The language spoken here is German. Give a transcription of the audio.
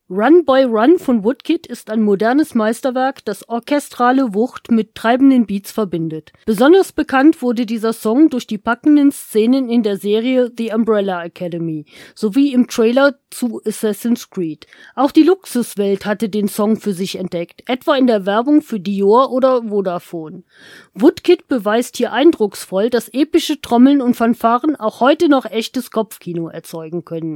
Run Boy Run von Woodkid ist ein modernes Meisterwerk, das orchestrale Wucht mit treibenden Beats verbindet. Besonders bekannt wurde dieser Song durch die packenden Szenen in der Serie The Umbrella Academy sowie im Trailer zu Assassin's Creed. Auch die Luxuswelt hatte den Song für sich entdeckt, etwa in der Werbung für Dior oder Vodafone. Woodkid beweist hier eindrucksvoll, dass epische Trommeln und Fanfaren auch heute noch echtes Kopfkino erzeugen können.